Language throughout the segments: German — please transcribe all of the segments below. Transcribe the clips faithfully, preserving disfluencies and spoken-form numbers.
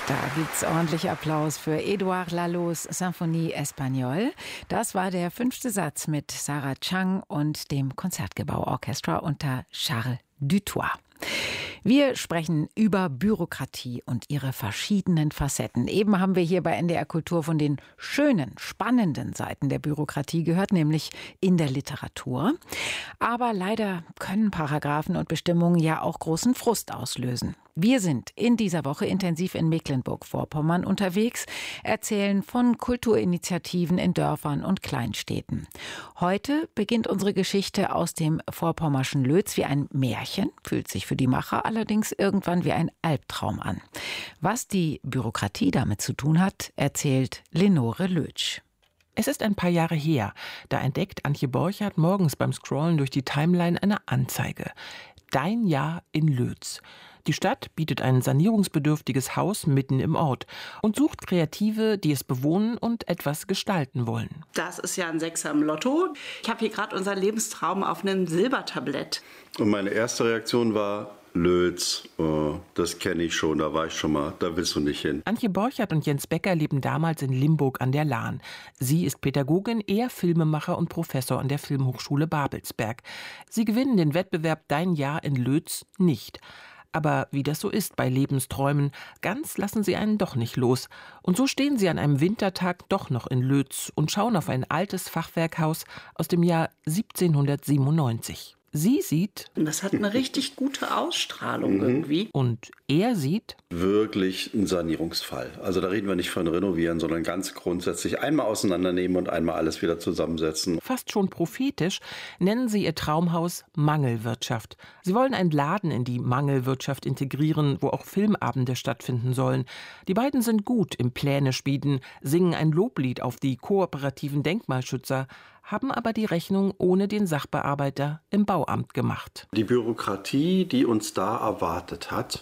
Da gibt's ordentlich Applaus für Édouard Lalo's Symphonie Espagnole. Das war der fünfte Satz mit Sarah Chang und dem Concertgebouw-Orchestra unter Charles Dutoit. Wir sprechen über Bürokratie und ihre verschiedenen Facetten. Eben haben wir hier bei N D R Kultur von den schönen, spannenden Seiten der Bürokratie gehört, nämlich in der Literatur. Aber leider können Paragraphen und Bestimmungen ja auch großen Frust auslösen. Wir sind in dieser Woche intensiv in Mecklenburg-Vorpommern unterwegs, erzählen von Kulturinitiativen in Dörfern und Kleinstädten. Heute beginnt unsere Geschichte aus dem vorpommerschen Lötz wie ein Märchen, fühlt sich für die Macher allerdings irgendwann wie ein Albtraum an. Was die Bürokratie damit zu tun hat, erzählt Lenore Lötsch. Es ist ein paar Jahre her, da entdeckt Antje Borchardt morgens beim Scrollen durch die Timeline eine Anzeige. Dein Jahr in Lötz. Die Stadt bietet ein sanierungsbedürftiges Haus mitten im Ort und sucht Kreative, die es bewohnen und etwas gestalten wollen. Das ist ja ein Sechser im Lotto. Ich habe hier gerade unseren Lebenstraum auf einem Silbertablett. Und meine erste Reaktion war, Lötz, oh, das kenne ich schon, da war ich schon mal, da willst du nicht hin. Antje Borchardt und Jens Becker leben damals in Limburg an der Lahn. Sie ist Pädagogin, er Filmemacher und Professor an der Filmhochschule Babelsberg. Sie gewinnen den Wettbewerb Dein Jahr in Lötz nicht. Aber wie das so ist bei Lebensträumen, ganz lassen sie einen doch nicht los. Und so stehen sie an einem Wintertag doch noch in Lötz und schauen auf ein altes Fachwerkhaus aus dem Jahr siebzehnhundertsiebenundneunzig. Sie sieht... Das hat eine richtig gute Ausstrahlung mhm. irgendwie. Und er sieht... Wirklich ein Sanierungsfall. Also da reden wir nicht von renovieren, sondern ganz grundsätzlich einmal auseinandernehmen und einmal alles wieder zusammensetzen. Fast schon prophetisch nennen sie ihr Traumhaus Mangelwirtschaft. Sie wollen einen Laden in die Mangelwirtschaft integrieren, wo auch Filmabende stattfinden sollen. Die beiden sind gut im Pläne schmieden, singen ein Loblied auf die kooperativen Denkmalschützer, haben aber die Rechnung ohne den Sachbearbeiter im Bauamt gemacht. Die Bürokratie, die uns da erwartet hat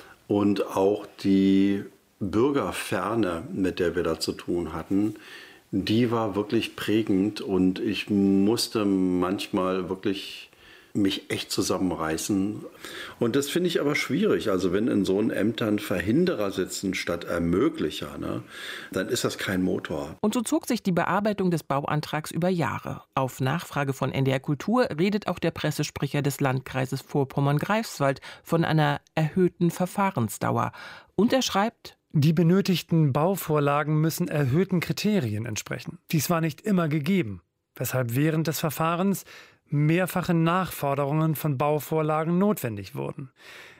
und auch die Bürgerferne, mit der wir da zu tun hatten, die war wirklich prägend und ich musste manchmal wirklich mich echt zusammenreißen. Und das finde ich aber schwierig. Also wenn in so einen Ämtern Verhinderer sitzen statt Ermöglicher, ne, dann ist das kein Motor. Und so zog sich die Bearbeitung des Bauantrags über Jahre. Auf Nachfrage von N D R Kultur redet auch der Pressesprecher des Landkreises Vorpommern-Greifswald von einer erhöhten Verfahrensdauer. Und er schreibt: Die benötigten Bauvorlagen müssen erhöhten Kriterien entsprechen. Dies war nicht immer gegeben, weshalb während des Verfahrens mehrfache Nachforderungen von Bauvorlagen notwendig wurden.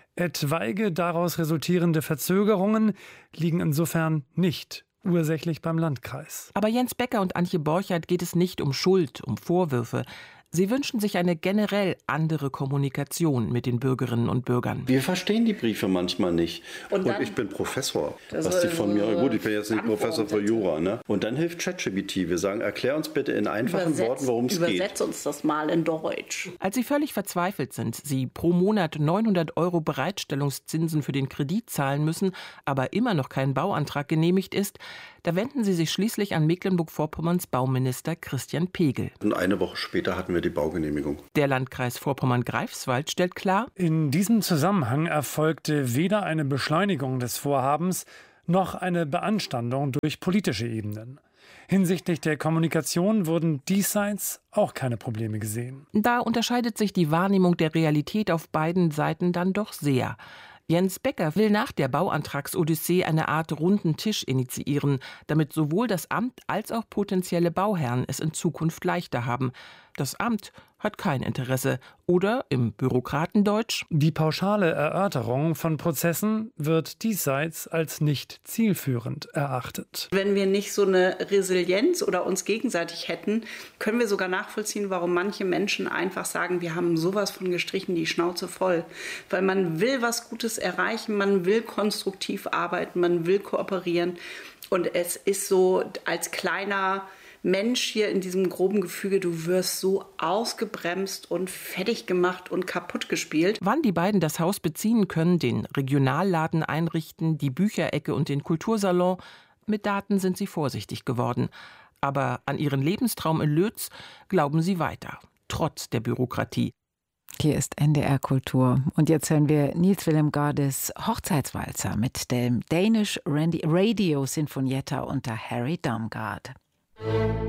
Etwaige daraus resultierende Verzögerungen liegen insofern nicht ursächlich beim Landkreis. Aber Jens Becker und Antje Borchardt geht es nicht um Schuld, um Vorwürfe. Sie wünschen sich eine generell andere Kommunikation mit den Bürgerinnen und Bürgern. Wir verstehen die Briefe manchmal nicht. Und, und ich bin Professor. Was die von mir, gut, ich bin jetzt nicht Professor für Jura, ne? Und dann hilft ChatGPT. Wir sagen, erklär uns bitte in einfachen Übersetz, Worten, worum es geht. Übersetz uns das mal in Deutsch. Als sie völlig verzweifelt sind, sie pro Monat neunhundert Euro Bereitstellungszinsen für den Kredit zahlen müssen, aber immer noch kein Bauantrag genehmigt ist, da wenden sie sich schließlich an Mecklenburg-Vorpommerns Bauminister Christian Pegel. Und eine Woche später hatten wir die Baugenehmigung. Der Landkreis Vorpommern-Greifswald stellt klar: In diesem Zusammenhang erfolgte weder eine Beschleunigung des Vorhabens noch eine Beanstandung durch politische Ebenen. Hinsichtlich der Kommunikation wurden diesseits auch keine Probleme gesehen. Da unterscheidet sich die Wahrnehmung der Realität auf beiden Seiten dann doch sehr. Jens Becker will nach der Bauantragsodyssee eine Art runden Tisch initiieren, damit sowohl das Amt als auch potenzielle Bauherren es in Zukunft leichter haben. Das Amt hat kein Interesse. Oder im Bürokratendeutsch: Die pauschale Erörterung von Prozessen wird diesseits als nicht zielführend erachtet. Wenn wir nicht so eine Resilienz oder uns gegenseitig hätten, können wir sogar nachvollziehen, warum manche Menschen einfach sagen, wir haben sowas von gestrichen, die Schnauze voll. Weil man will was Gutes erreichen, man will konstruktiv arbeiten, man will kooperieren. Und es ist so, als kleiner Mensch hier in diesem groben Gefüge, du wirst so ausgebremst und fertig gemacht und kaputt gespielt. Wann die beiden das Haus beziehen können, den Regionalladen einrichten, die Bücherecke und den Kultursalon, mit Daten sind sie vorsichtig geworden. Aber an ihren Lebenstraum in Lötz glauben sie weiter, trotz der Bürokratie. Hier ist N D R Kultur. Und jetzt hören wir Niels Willem Gaardes Hochzeitswalzer mit dem Danish Radio Sinfonietta unter Harry Damgaard.